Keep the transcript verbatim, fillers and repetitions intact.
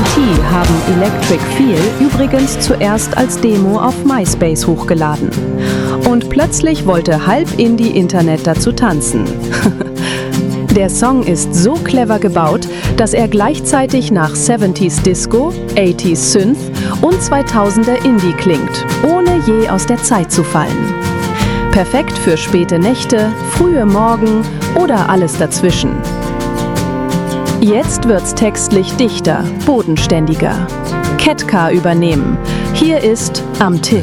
T haben Electric Feel übrigens zuerst als Demo auf MySpace hochgeladen. Und plötzlich wollte halb Indie-Internet dazu tanzen. Der Song ist so clever gebaut, dass er gleichzeitig nach siebziger Disco, achtziger Synth und zweitausender Indie klingt, ohne je aus der Zeit zu fallen. Perfekt für späte Nächte, frühe Morgen oder alles dazwischen. Jetzt wird's textlich dichter, bodenständiger. Ketka übernehmen. Hier ist Am Tisch.